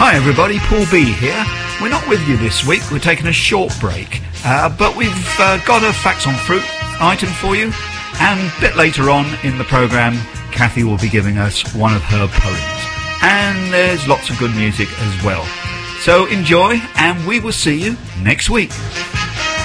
Hi everybody, Paul B here. We're not with you this week, we're taking a short break, but we've got a Facts on Fruit item for you, and a bit later on in the programme, Kathy will be giving us one of her poems. And there's lots of good music as well. So enjoy, and we will see you next week.